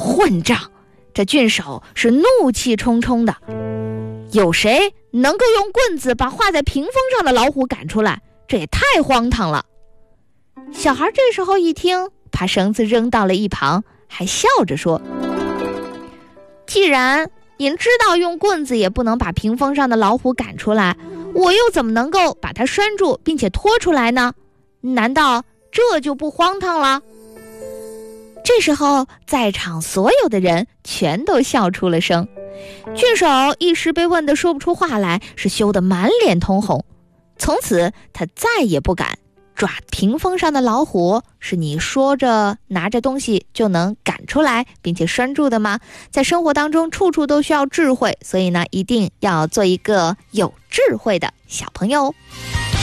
混账！这郡守是怒气冲冲的，有谁能够用棍子把画在屏风上的老虎赶出来？这也太荒唐了。小孩这时候一听，把绳子扔到了一旁，还笑着说：既然您知道用棍子也不能把屏风上的老虎赶出来，我又怎么能够把它拴住并且拖出来呢？难道这就不荒唐了？这时候在场所有的人全都笑出了声。郡守一时被问得说不出话来，是羞得满脸通红。从此他再也不敢抓屏风上的老虎。是你说着拿着东西就能赶出来并且拴住的吗？在生活当中处处都需要智慧，所以呢，一定要做一个有智慧的小朋友。